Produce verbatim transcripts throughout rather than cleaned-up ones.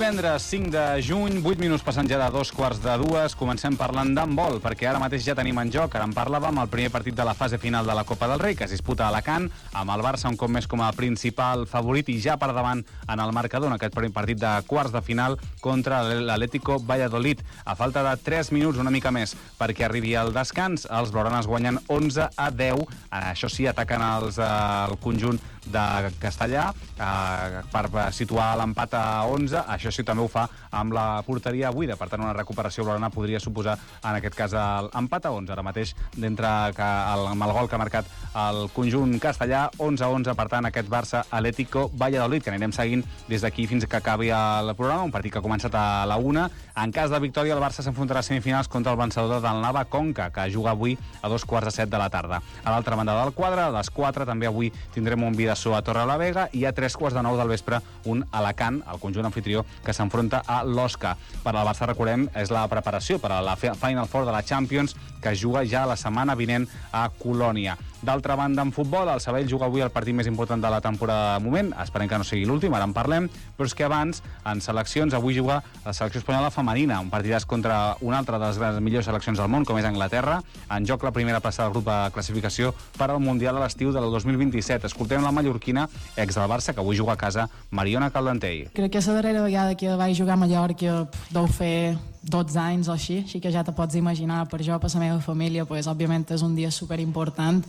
Divendres cinc de juny, vuit minuts passant ja de dos quarts de dues, comencem parlant d'handbol, perquè ara mateix ja tenim en joc, ara en parlàvem, el primer partit de la fase final de la Copa del Rei, que es disputa a Alacant, amb el Barça un cop més com a principal favorit i ja per davant en el marcador en aquest primer partit de quarts de final contra l'Atlético Valladolid. A falta de tres minuts, una mica més, perquè arribi el descans, els blaugranes guanyen onze a deu, això sí, ataquen els, el conjunt de Castellà eh, per situar l'empat a onze. Això sí, també ho fa amb la porteria buida, per tant una recuperació blaugrana podria suposar en aquest cas l'empat a onze, ara mateix d'entre el, amb el gol que ha marcat el conjunt castellà, onze a onze, per tant aquest Barça Atlético Valladolid, que anirem seguint des d'aquí fins que acabi el programa, un partit que ha començat a la una. En cas de victòria el Barça s'enfrontarà a semifinals contra el vencedor del Nava Conca, que juga avui a dos quarts de set de la tarda. A l'altra banda del quadre, a les quatre, també avui tindrem un Vidassó a Torrelavega i a tres quarts de nou del vespre un Alacant, el conjunt anfitrió, que s'enfronta a l'Osca. Per al Barça, recordem, és la preparació per a la Final Four de la Champions, que es juga ja la setmana vinent a Colònia. D'altra banda, en futbol, el Sabadell juga avui el partit més important de la temporada de moment, esperem que no sigui l'últim, ara en parlem, però és que abans, en seleccions, avui juga la selecció espanyola femenina, un partidàs contra una altra de les grans millors seleccions del món, com és Anglaterra, en joc la primera plaça del grup de classificació per al Mundial a l'estiu del dos mil vint-i-set. Escoltem la mallorquina, ex del Barça, que avui juga a casa, Mariona Caldentell. Crec que és la darrera vegada que vaig jugar a Mallorca, deu fer dotze anys o així, així que ja te pots imaginar, per jo, per la meva família, pues, òbviament és un dia superimportant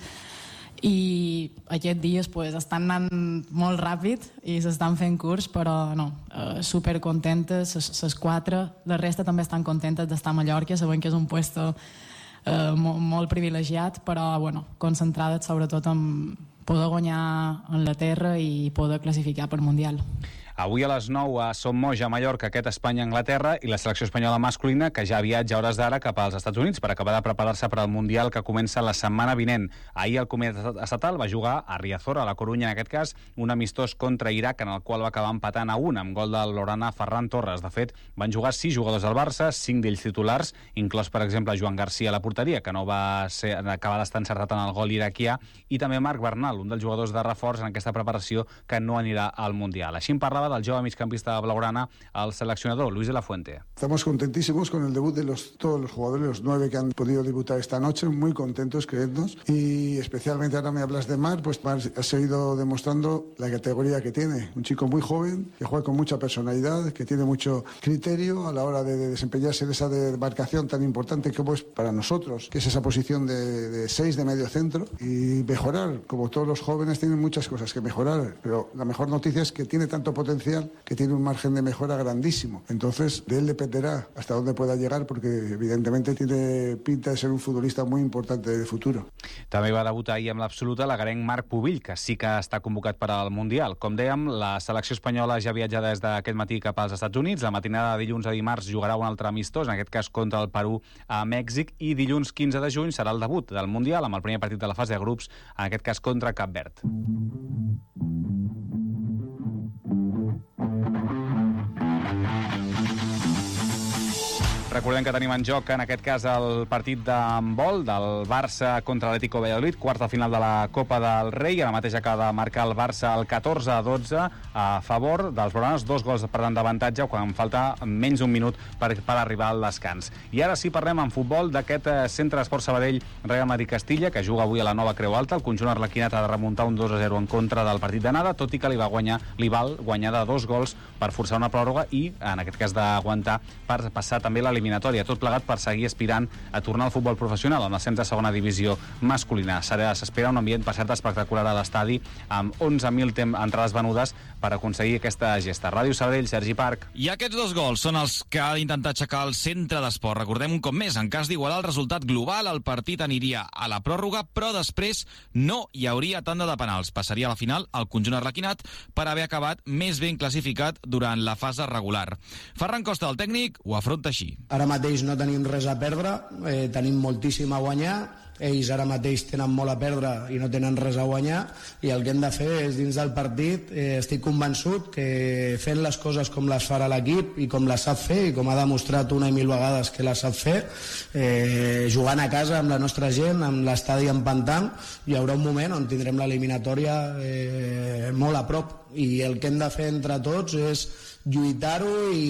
i aquests dies pues, estan anant molt ràpid i s'estan fent curts, però no, eh, supercontentes, les quatre, la resta també estan contentes d'estar a Mallorca, sabent que és un puesto eh, molt, molt privilegiat, però bueno, concentrades sobretot en poder guanyar en la terra i poder classificar per Mundial. Avui a les nou a Sommoja, a Mallorca, aquest Espanya-Anglaterra i la selecció espanyola masculina que ja viatja a hores d'ara cap als Estats Units per acabar de preparar-se per al Mundial que comença la setmana vinent. Ahir el comitè estatal va jugar a Riazor, a la Corunya en aquest cas, un amistós contra Iraq en el qual va acabar empatant a un amb gol del blaugrana Ferran Torres. De fet, van jugar sis jugadors del Barça, cinc d'ells titulars, inclòs per exemple Joan Garcia a la porteria, que no va ser, acabar d'estar encertat en el gol iraquià, i també Marc Bernal, un dels jugadors de reforç en aquesta preparació que no anirà al Mundial. Així en parlava del jove migcampista blaugrana, el seleccionador Luis de la Fuente. Estamos contentísimos con el debut de los, todos los jugadores, los nueve que han podido debutar esta noche, muy contentos, creednos, y especialmente ahora me hablas de Marc, pues Marc ha seguido demostrando la categoría que tiene, un chico muy joven, que juega con mucha personalidad, que tiene mucho criterio a la hora de, de desempeñarse en esa demarcación tan importante como es para nosotros, que es esa posición de, de seis de medio centro, y mejorar, como todos los jóvenes tienen muchas cosas que mejorar, pero la mejor noticia es que tiene tanto potencial que tiene un margen de mejora grandísimo. Entonces, de él dependerá hasta dónde pueda llegar, porque evidentemente tiene pinta de ser un futbolista muy importante de futuro. També va debutar ahir amb l'absoluta l'agarenc Marc Pubill, que sí que està convocat per al Mundial. Com dèiem, la selecció espanyola ja viatja des d'aquest matí cap als Estats Units. La matinada de dilluns a dimarts jugarà un altre amistós, en aquest cas contra el Perú a Mèxic, i dilluns quinze de juny serà el debut del Mundial amb el primer partit de la fase de grups, en aquest cas contra Cap Verd. Recordem que tenim en joc, en aquest cas, el partit d'handbol del Barça contra l'Atlético Valladolid, quarts de final de la Copa del Rei. Ara mateix acaba de marcar el Barça el catorze a dotze a favor dels blaugranes, dos gols per tant d'avantatge quan falta menys d'un minut per, per arribar al descans. I ara sí parlem en futbol d'aquest Centre d'Esport Sabadell Real Madrid Castilla, que juga avui a la nova Creu Alta. El conjunt arlequinat ha de remuntar un dos a zero en contra del partit d'anada, tot i que li va guanyar, li val guanyar de dos gols per forçar una pròrroga i, en aquest cas, d'aguantar per passar també la eliminatòria, tot plegat per seguir aspirant a tornar al futbol professional en l'ascens de segona divisió masculina. S'espera un ambient per cert espectacular a l'estadi amb onze mil entrades venudes per aconseguir aquesta gesta. Ràdio Sabadell, Sergi Parc. I aquests dos gols són els que ha d'intentar aixecar el Centre d'Esport. Recordem un cop més, en cas d'igualar el resultat global, el partit aniria a la pròrroga, però després no hi hauria tanda de penals. Passaria a la final el conjunt arlequinat per haver acabat més ben classificat durant la fase regular. Ferran Costa, el tècnic, ho afronta així. Ara mateix no tenim res a perdre, eh, tenim moltíssim a guanyar, ells ara mateix tenen molt a perdre i no tenen res a guanyar, i el que hem de fer és dins del partit, eh, estic convençut que fent les coses com les farà l'equip i com les sap fer i com ha demostrat una i mil vegades que les sap fer, eh, jugant a casa amb la nostra gent, amb l'estadi empantant, hi haurà un moment on tindrem l'eliminatòria eh, molt a prop, i el que hem de fer entre tots és lluitar-ho i